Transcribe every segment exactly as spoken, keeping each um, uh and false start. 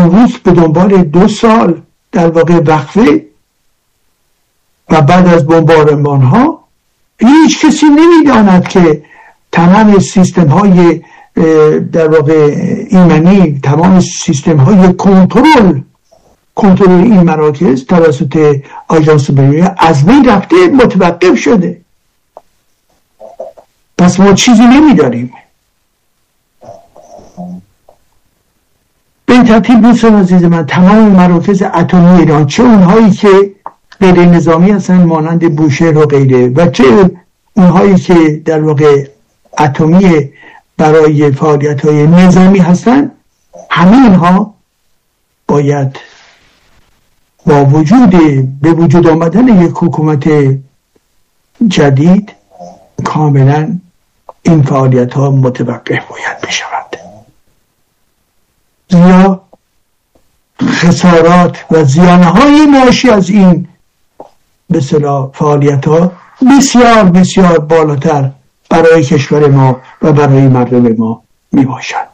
اتوبوس به دنبال دو سال در واقع وقفه و بعد از بمبارمان ها هیچ کسی نمیداند که تمام سیستم های در واقع ایمنی، تمام سیستم های کنترل کنترل این مراکز توسط آژانس بریده از بین رفته، متوقف شده. پس ما چیزی نمیداریم. به این ترتیب دوستان عزیز من، تمام مراکز اتمی ایران، چه اونهایی که غیر نظامی هستن مانند بوشهر و غیره و چه اونهایی که در واقع اتمی برای فعالیت‌های نظامی هستن، همه اینها باید با وجود به وجود آمدن یک حکومت جدید کاملا این فعالیت ها متوقف باید بشود، زیرا خسارات و زیانهای ناشی از این به اصطلاح فعالیت ها بسیار بسیار بالاتر برای کشور ما و برای مردم ما می باشد.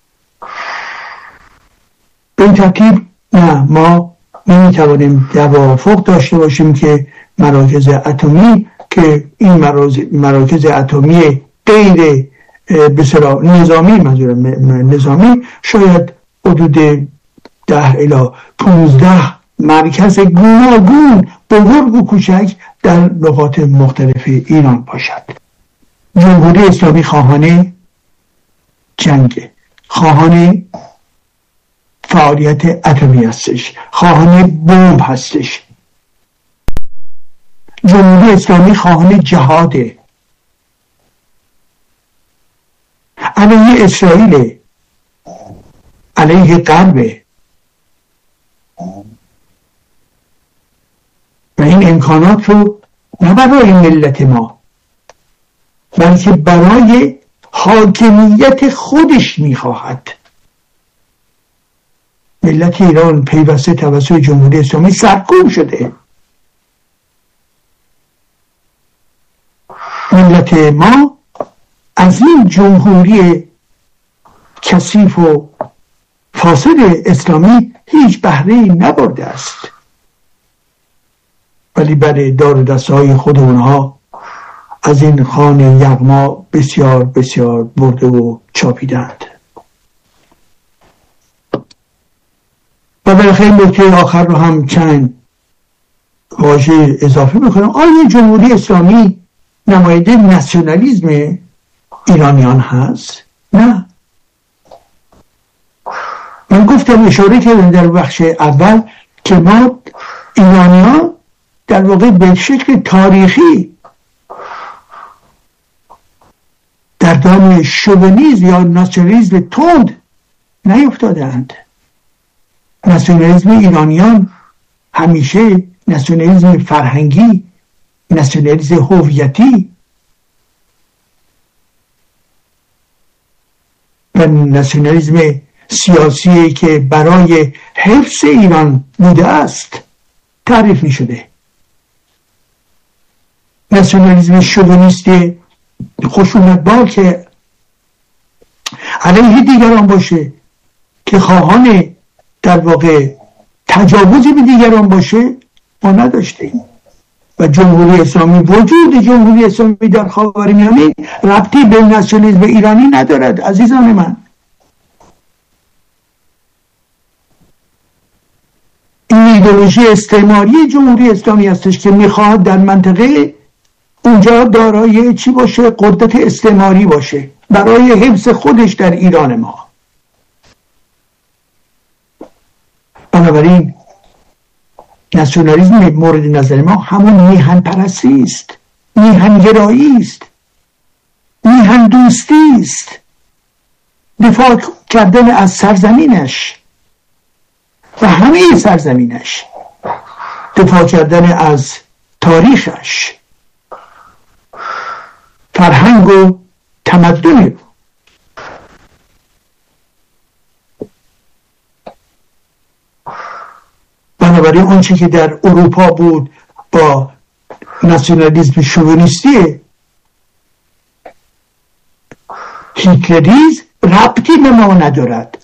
به این ترتیب نه، ما نمی توانیم توافق داشته باشیم که مراکز اتمی که این مراکز اتمی غیر به اصطلاح نظامی، منظورم نظامی، شاید حدود ده الی پونزده مرکز گوناگون بزرگ و کوچک در نقاط مختلف ایران باشد. جمهوری اسلامی خواهان جنگ، خواهان فعالیت اتمی هستش، خواهان بمب هستش. جمهوری اسلامی خواهان جهاده، علیه اسرائیل، علیه غرب، و این امکانات رو نه برای ملت ما بلکه برای حاکمیت خودش میخواهد. ملت ایران پیوسته توسط جمهوری اسلامی سرکوب شده. ملت ما از این جمهوری کثیف و فاسد اسلامی هیچ بهره‌ای نبرده است، ولی برای دار و دسته های خود اونها از این خوان یغما بسیار بسیار برده و چاپیدند. و بالاخره نکته آخر رو هم چند واژه اضافه میکنم. آیا جمهوری اسلامی نماینده ناسیونالیسم ایرانیان هست؟ نه. من گفتم، اشاره کردم در بخش اول که ما ایرانیان در واقع به شکل تاریخی در دام شوونیسم یا ناسیونالیسم تند نیفتادند. ناسیونالیسم ایرانیان همیشه ناسیونالیسم فرهنگی، ناسیونالیسم هویتی و ناسیونالیسم سیاسی که برای حفظ ایران بوده است تعریف می شده. ناسیونالیسم شوونیست خشونتبار که علیه دیگران باشه، که خواهان در واقع تجاوزی به دیگران باشه، ما نداشتیم. و جمهوری اسلامی، وجود جمهوری اسلامی در خاورمیانه ربطی به ناسیونالیسم ایرانی ندارد عزیزان من. این ایدئولوژی استعماری جمهوری اسلامی هستش که میخواد در منطقه اونجا دارای چی باشه؟ قدرت استعماری باشه برای حفظ خودش در ایران ما. بنابراین ناسیونالیسم مورد نظر ما همون میهن پرستی است، میهن گرایی است، میهن دوستی است، دفاع کردن از سرزمینش و همه سرزمینش، دفاع کردن از تاریخش، فرهنگ و تمدن. بنابراین اون چی که در اروپا بود با ناسیونالیسم شوونیستی هیتلریسم ربطی به ما ندارد.